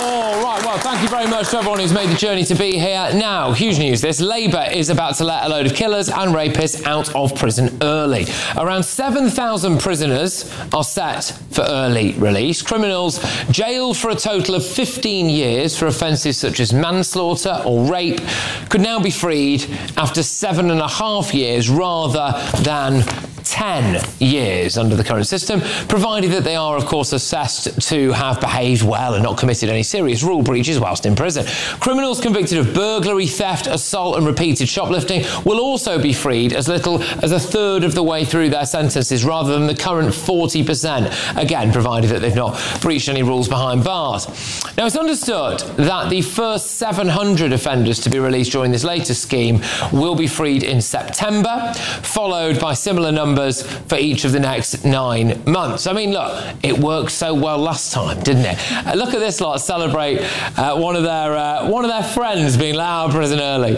All right, well, thank you very much to everyone who's made the journey to be here. Now, huge news this. Labour is about to let a load of killers and rapists out of prison early. Around 7,000 prisoners are set for early release. Criminals jailed for a total of 15 years for offences such as manslaughter or rape could now be freed after 7.5 years rather than 10 years under the current system, provided that they are, of course, assessed to have behaved well and not committed any serious rule breaches whilst in prison. Criminals convicted of burglary, theft, assault and repeated shoplifting will also be freed as little as a third of the way through their sentences rather than the current 40%, again, provided that they've not breached any rules behind bars. Now, it's understood that the first 700 offenders to be released during this latest scheme will be freed in September, followed by similar numbers for each of the next 9 months. I mean, look, it worked so well last time, didn't it? Look at this lot celebrate one of their friends being let out of prison early.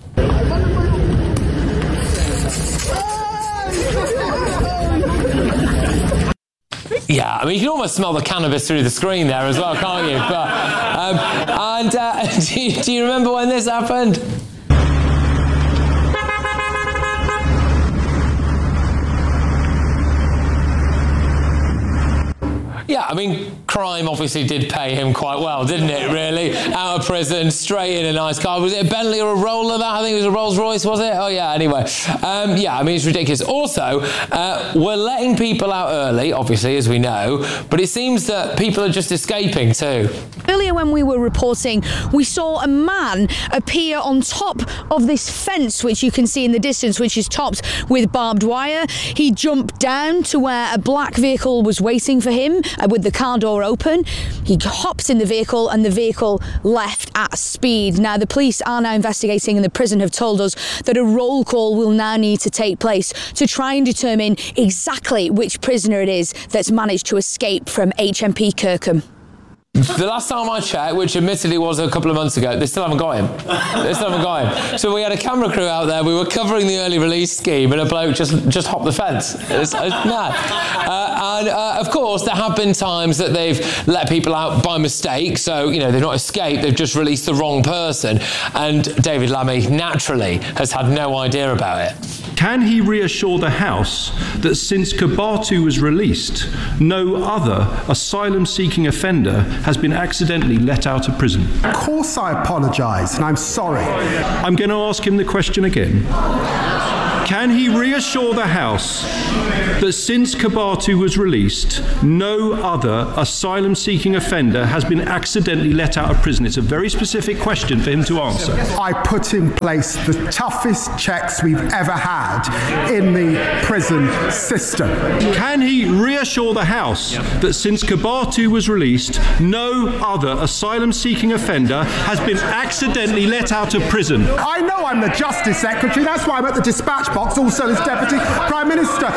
Yeah, I mean, you can almost smell the cannabis through the screen there as well, can't you? But do you remember when this happened? Yeah, I mean, crime obviously did pay him quite well, didn't it, really? Out of prison, straight in a nice car. Was it a Bentley or a Roller that? I think it was a Rolls Royce, was it? Oh, yeah, anyway. Yeah, I mean, it's ridiculous. Also, we're letting people out early, obviously, as we know, but it seems that people are just escaping too. Earlier when we were reporting, we saw a man appear on top of this fence, which you can see in the distance, which is topped with barbed wire. He jumped down to where a black vehicle was waiting for him with the car door open. He hopped in the vehicle and the vehicle left at speed. Now, the police are now investigating and the prison have told us that a roll call will now need to take place to try and determine exactly which prisoner it is that's managed to escape from HMP Kirkham. The last time I checked, which admittedly was a couple of months ago, they still haven't got him. They still haven't got him. So we had a camera crew out there, we were covering the early release scheme, and a bloke just hopped the fence. It's mad. Of course, there have been times that they've let people out by mistake, so, you know, they've not escaped, they've just released the wrong person. And David Lammy, naturally, has had no idea about it. Can he reassure the House that since Kibatu was released, no other asylum-seeking offender has been accidentally let out of prison? Of course I apologise, and I'm sorry. I'm going to ask him the question again. Can he reassure the House that since Kibatu was released, no other asylum-seeking offender has been accidentally let out of prison? It's a very specific question for him to answer. I put in place the toughest checks we've ever had in the prison system. Can he reassure the House that since Kibatu was released, no other asylum-seeking offender has been accidentally let out of prison? I know I'm the Justice Secretary, that's why I'm at the dispatch box, also as Deputy Prime Minister.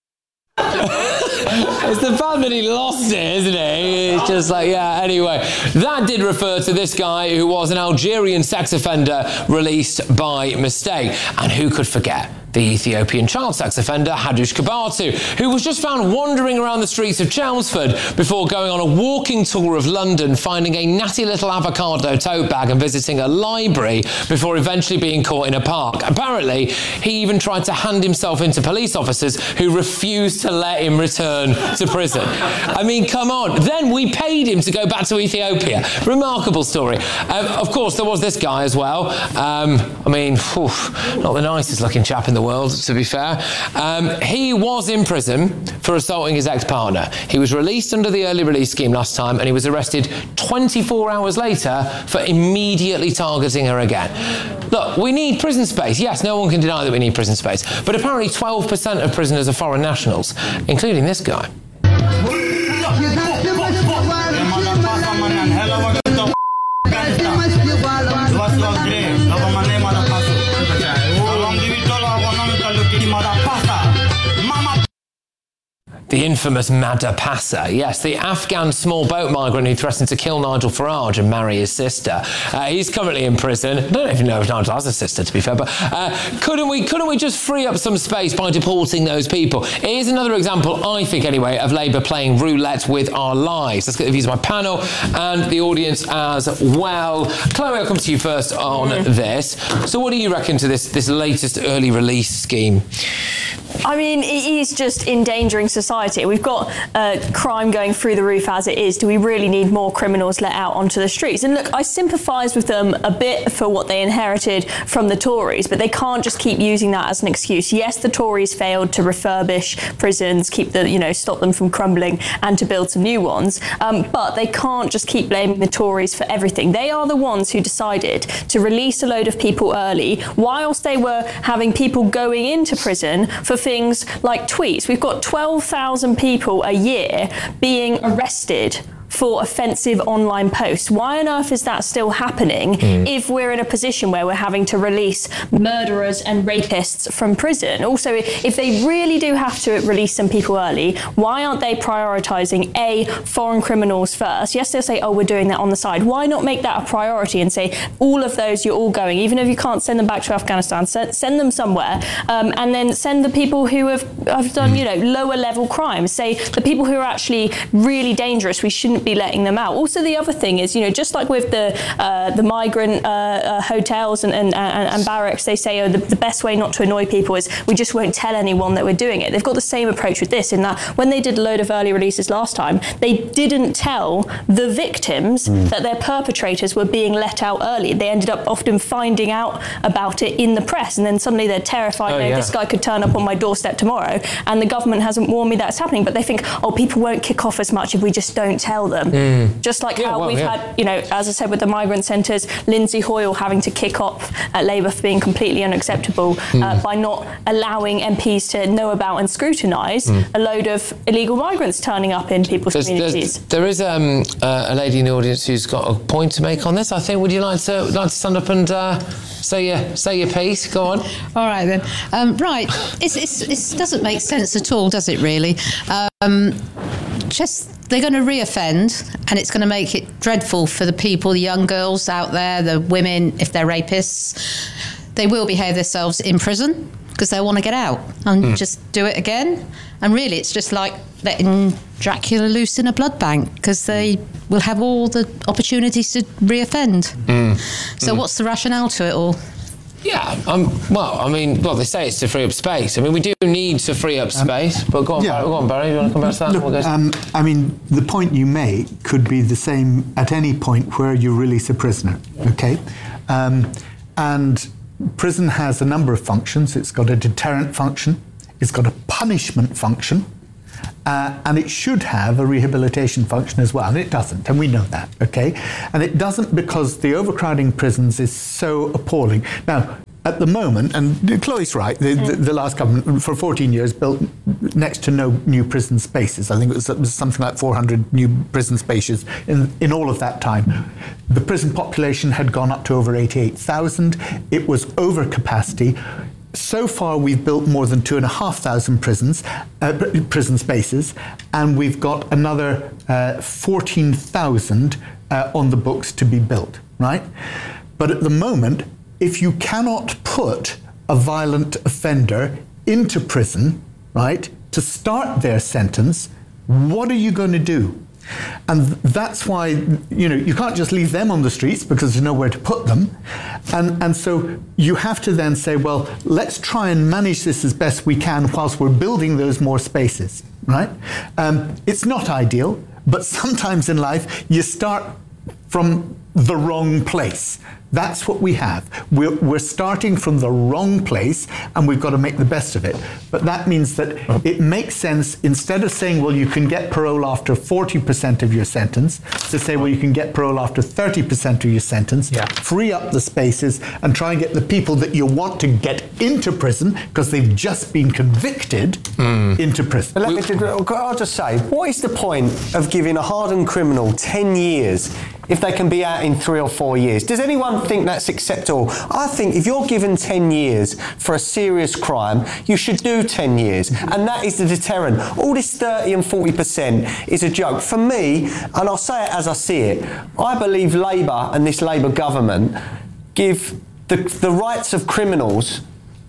It's the fact that he lost it, isn't it? It's just like, yeah, anyway. That did refer to this guy who was an Algerian sex offender released by mistake. And who could forget the Ethiopian child sex offender Hadush Kibatu, who was just found wandering around the streets of Chelmsford before going on a walking tour of London, finding a natty little avocado tote bag and visiting a library before eventually being caught in a park. Apparently, he even tried to hand himself into police officers who refused to let him return to prison. I mean, come on. Then we paid him to go back to Ethiopia. Remarkable story. Of course, there was this guy as well. I mean, not the nicest looking chap in the world, to be fair. He was in prison for assaulting his ex-partner. He was released under the early release scheme last time, and he was arrested 24 hours later for immediately targeting her again. Look, we need prison space. Yes, no one can deny that we need prison space. But apparently 12% of prisoners are foreign nationals, including this guy. The infamous Madha Passa, yes, the Afghan small boat migrant who threatened to kill Nigel Farage and marry his sister. He's currently in prison. I don't even know if Nigel has a sister, to be fair, but couldn't we just free up some space by deporting those people? It is another example, I think anyway, of Labour playing roulette with our lives. Let's get the views of my panel and the audience as well. Chloe, I'll come to you first on this. So what do you reckon to this latest early release scheme? I mean, it is just endangering society. We've got crime going through the roof as it is. Do we really need more criminals let out onto the streets? And look, I sympathise with them a bit for what they inherited from the Tories, but they can't just keep using that as an excuse. Yes, the Tories failed to refurbish prisons, stop them from crumbling and to build some new ones. But they can't just keep blaming the Tories for everything. They are the ones who decided to release a load of people early, whilst they were having people going into prison for things like tweets. We've got 12,000 people a year being arrested for offensive online posts. Why on earth is that still happening if we're in a position where we're having to release murderers and rapists from prison? Also, if they really do have to release some people early, why aren't they prioritising foreign criminals first? Yes, they'll say, oh, we're doing that on the side. Why not make that a priority and say, all of those, you're all going, even if you can't send them back to Afghanistan, send them somewhere, and then send the people who have done, lower level crimes. Say the people who are actually really dangerous, we shouldn't be letting them out. Also, the other thing is, just like with the migrant hotels and barracks, they say, the best way not to annoy people is we just won't tell anyone that we're doing it. They've got the same approach with this, in that when they did a load of early releases last time, they didn't tell the victims that their perpetrators were being let out early. They ended up often finding out about it in the press, and then suddenly they're terrified, this guy could turn up on my doorstep tomorrow, and the government hasn't warned me that's happening, but they think, people won't kick off as much if we just don't tell them. Just like how we've had, as I said, with the migrant centres, Lindsay Hoyle having to kick off at Labour for being completely unacceptable by not allowing MPs to know about and scrutinise a load of illegal migrants turning up in people's communities. There is a lady in the audience who's got a point to make on this. I think. Would you like to stand up and say your piece? Go on. All right then. Right. It doesn't make sense at all, does it? Really? They're going to reoffend, and it's going to make it dreadful for the people, the young girls out there, the women, if they're rapists. They will behave themselves in prison because they want to get out and just do it again. And really, it's just like letting Dracula loose in a blood bank, because they will have all the opportunities to reoffend. So what's the rationale to it all? Yeah, they say it's to free up space. I mean, we do need to free up space, but go on, Barry, you want to come back to that? Look, the point you make could be the same at any point where you release a prisoner, okay? And prison has a number of functions. It's got a deterrent function, it's got a punishment function, and it should have a rehabilitation function as well, and it doesn't, and we know that, okay? And it doesn't because the overcrowding prisons is so appalling. Now, at the moment, and Chloe's right, the last government for 14 years built next to no new prison spaces. I think it was something like 400 new prison spaces in all of that time. The prison population had gone up to over 88,000. It was over capacity. So far, we've built more than 2,500 prison spaces, and we've got another 14,000 on the books to be built, right? But at the moment, if you cannot put a violent offender into prison, right, to start their sentence, what are you going to do? And that's why, you can't just leave them on the streets because there's nowhere to put them. And so you have to then say, well, let's try and manage this as best we can whilst we're building those more spaces, right? It's not ideal, but sometimes in life you start from the wrong place. That's what we have. We're starting from the wrong place, and we've got to make the best of it. But that means that it makes sense, instead of saying, well, you can get parole after 40% of your sentence, to say, well, you can get parole after 30% of your sentence, free up the spaces, and try and get the people that you want to get into prison, because they've just been convicted, into prison. I'll just say, what is the point of giving a hardened criminal 10 years if they can be out in 3 or 4 years. Does anyone think that's acceptable? I think if you're given 10 years for a serious crime, you should do 10 years. And that is the deterrent. All this 30 and 40% is a joke. For me, and I'll say it as I see it, I believe Labour and this Labour government give the rights of criminals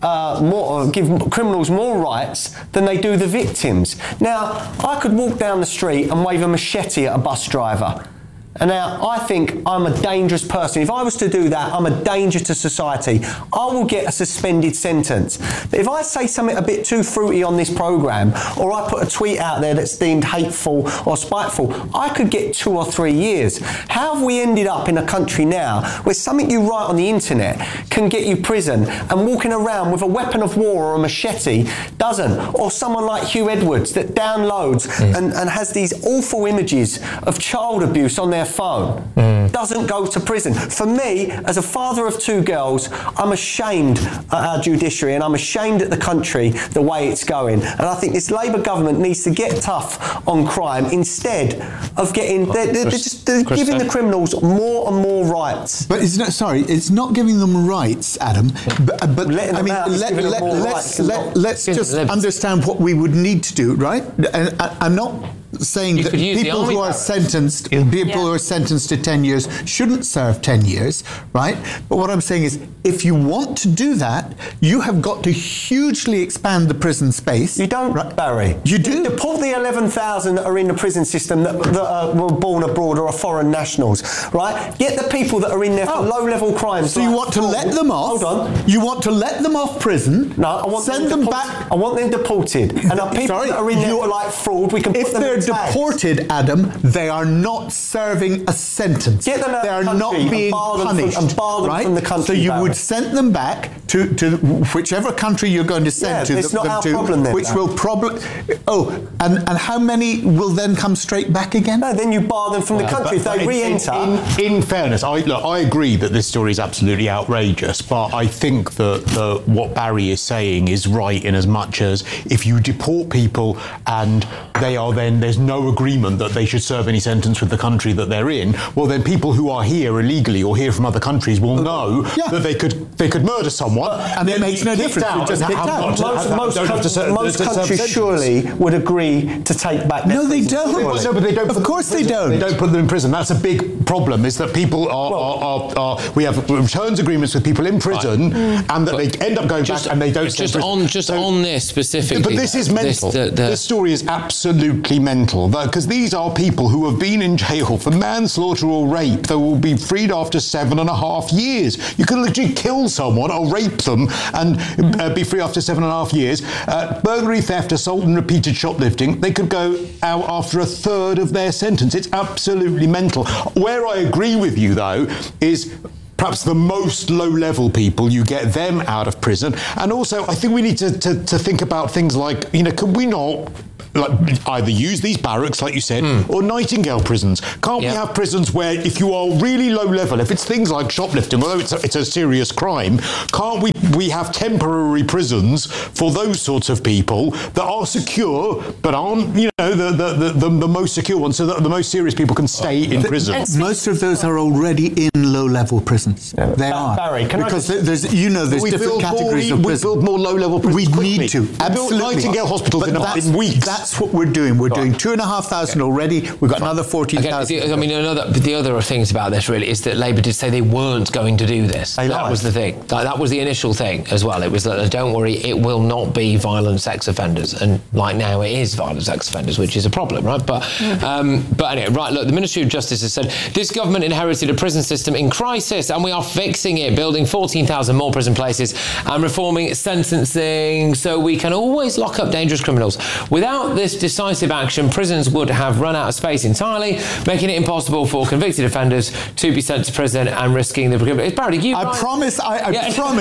give criminals more rights than they do the victims. Now, I could walk down the street and wave a machete at a bus driver. And now, I think I'm a dangerous person. If I was to do that, I'm a danger to society. I will get a suspended sentence. But if I say something a bit too fruity on this programme, or I put a tweet out there that's deemed hateful or spiteful, I could get 2 or 3 years. How have we ended up in a country now where something you write on the internet can get you prison, and walking around with a weapon of war or a machete doesn't? Or someone like Hugh Edwards that downloads and has these awful images of child abuse on their phone doesn't go to prison. For me, as a father of 2 girls, I'm ashamed at our judiciary, and I'm ashamed at the country the way it's going. And I think this Labour government needs to get tough on crime instead of getting they're giving the criminals more and more rights. But it's not giving them rights, Adam. But I mean, let's just understand what we would need to do, right? And I'm not saying that people who are sentenced to 10 years shouldn't serve 10 years, right? But what I'm saying is, if you want to do that, you have got to hugely expand the prison space. You don't, right, Barry. You do. Deport the 11,000 that are in the prison system that were born abroad or are foreign nationals, right? Get the people that are in there for low-level crimes. So you want to let them off? Hold on. You want to let them off prison? No, I want send them back. I want them deported. And the people that are in there for like fraud, we can put them in tags. If they're deported, Adam, they are not serving a sentence. Get them out they of are the not country being punished. And bar them from the country. So you would send them back to whichever country you're going to send to it's them, not our problem then, which will probably... and how many will then come straight back again? No, then you bar them from the country if they re-enter. In fairness, I agree that this story is absolutely outrageous, but I think that what Barry is saying is right in as much as if you deport people and they are then, there's no agreement that they should serve any sentence with the country that they're in, well then people who are here illegally or here from other countries will know that they could murder someone. And it makes no difference. Just kicked out. Most countries surely would agree to take back their they don't. No, but they don't. Of course they don't. They don't put them in prison. That's a big problem, is that people we have returns agreements with people in prison, and that they end up going back and they don't. On this specifically. But this is mental. This story is absolutely mental, because these are people who have been in jail for manslaughter or rape. They will be freed after 7.5 years. You can literally kill someone or rape them and be free after 7.5 years. Burglary, theft, assault and repeated shoplifting, they could go out after a third of their sentence. It's absolutely mental. Where I agree with you, though, is perhaps the most low-level people, you get them out of prison. And also, I think we need to think about things like, can we not either use these barracks, like you said, or Nightingale prisons? Can't we have prisons where, if you are really low level, if it's things like shoplifting, although it's a serious crime, can't we have temporary prisons for those sorts of people that are secure but aren't, the most secure ones, so that the most serious people can stay in prison? Most of those are already in low-level prisons. Yeah. They are. Barry, there's different categories of prison. We build more low-level prisons. We need to. Absolutely. Build Nightingale hospitals in weeks. That's what we're doing. We're doing 2,500 already. We've got another 14,000. The other things about this really is that Labour did say they weren't going to do this. That was the thing. That was the initial thing as well. It was that, don't worry, it will not be violent sex offenders. And like now it is violent sex offenders, which is a problem, right? But anyway, right, look, the Ministry of Justice has said this government inherited a prison system in crisis and we are fixing it, building 14,000 more prison places and reforming sentencing so we can always lock up dangerous criminals. Without this decisive action, prisons would have run out of space entirely, making it impossible for convicted offenders to be sent to prison and risking the... I promise I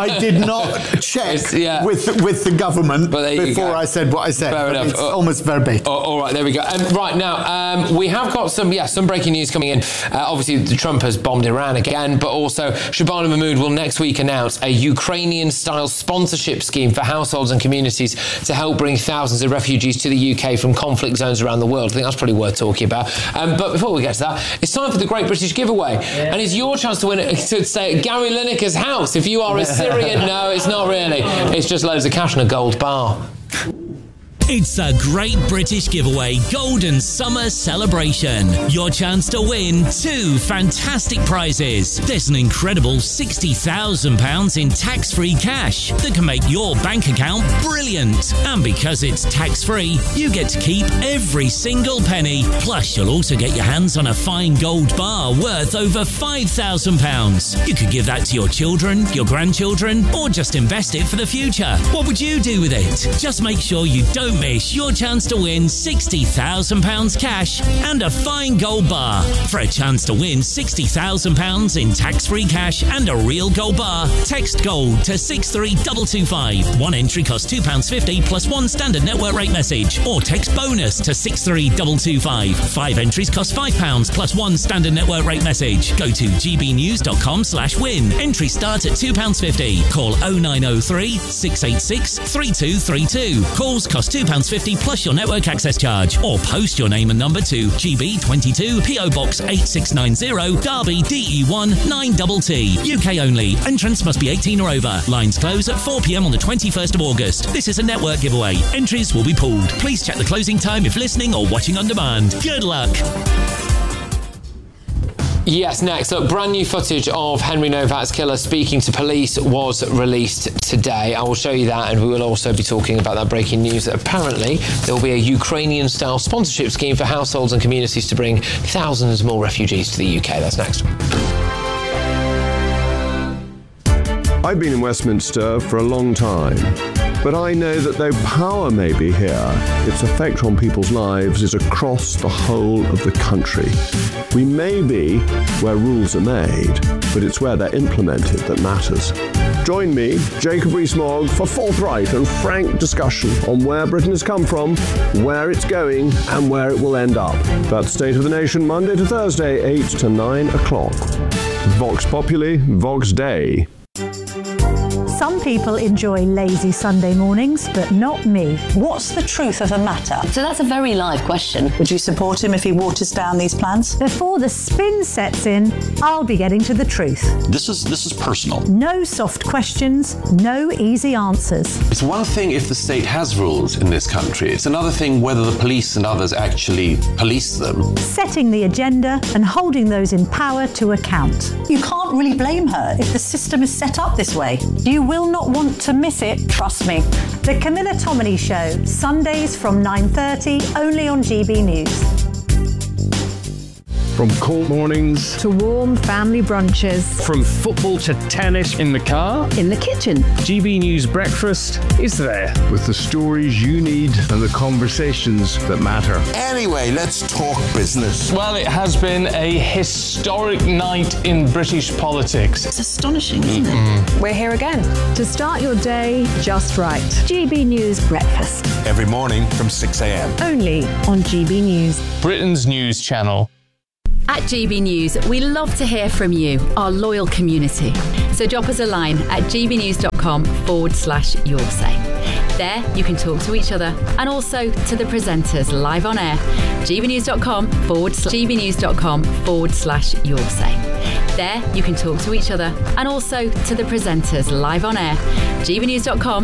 I did not check with the government before I said what I said. Fair enough. It's almost verbatim. All right, there we go. Right now, we have got some breaking news coming in. Obviously, Trump has bombed Iran again, but also Shabana Mahmood will next week announce a Ukrainian-style sponsorship scheme for households and communities to help bring thousands of refugees to the UK from conflict zones around the world. I think that's probably worth talking about. But before we get to that, it's time for the Great British Giveaway. Yeah. And it's your chance to win it, to stay at Gary Lineker's house. If you are a Syrian, no, it's not really. It's just loads of cash and a gold bar. It's a Great British Giveaway Golden Summer Celebration. Your chance to win 2 fantastic prizes. There's an incredible £60,000 in tax-free cash that can make your bank account brilliant. And because it's tax-free, you get to keep every single penny. Plus, you'll also get your hands on a fine gold bar worth over £5,000. You could give that to your children, your grandchildren, or just invest it for the future. What would you do with it? Just make sure you don't miss your chance to win £60,000 cash and a fine gold bar. For a chance to win £60,000 in tax-free cash and a real gold bar, text GOLD to 63225. One entry costs £2.50 plus one standard network rate message, or text BONUS to 63225. 5 entries cost £5 plus one standard network rate message. Go to gbnews.com/win. Entry starts at £2.50. Call 0903 686 3232. Calls cost £2.50 plus your network access charge, or post your name and number to GB22 PO Box 8690 Derby DE1 9TT. UK only. Entrance must be 18 or over. Lines close at 4 p.m. on the 21st of August. This is a network giveaway. Entries will be pulled. Please check the closing time if listening or watching on demand. Good luck. Yes, next. Look, brand new footage of Henry Novak's killer speaking to police was released today. I will show you that, and we will also be talking about that breaking news that apparently there will be a Ukrainian-style sponsorship scheme for households and communities to bring thousands more refugees to the UK. That's next. I've been in Westminster for a long time, but I know that though power may be here, its effect on people's lives is across the whole of the country. We may be where rules are made, but it's where they're implemented that matters. Join me, Jacob Rees-Mogg, for forthright and frank discussion on where Britain has come from, where it's going, and where it will end up. That's State of the Nation, Monday to Thursday, 8 to 9 o'clock. Vox Populi, Vox Dei. Some people enjoy lazy Sunday mornings, but not me. What's the truth of the matter? So that's a very live question. Would you support him if he waters down these plans? Before the spin sets in, I'll be getting to the truth. This is personal. No soft questions, no easy answers. It's one thing if the state has rules in this country. It's another thing whether the police and others actually police them. Setting the agenda and holding those in power to account. You can't really blame her if the system is set up this way. You will not want to miss it, trust me. The Camilla Tominey Show, Sundays from 9:30, only on GB News. From cold mornings to warm family brunches. From football to tennis in the car. In the kitchen. GB News Breakfast is there. With the stories you need and the conversations that matter. Anyway, let's talk business. Well, it has been a historic night in British politics. It's astonishing, isn't it? We're here again to start your day just right. GB News Breakfast. Every morning from 6 a.m. Only on GB News. Britain's news channel. At GB News, we love to hear from you, our loyal community. So drop us a line at gbnews.com/yoursay. There, you can talk to each other and also to the presenters live on air. gbnews.com/yoursay. There, you can talk to each other and also to the presenters live on air. gbnews.com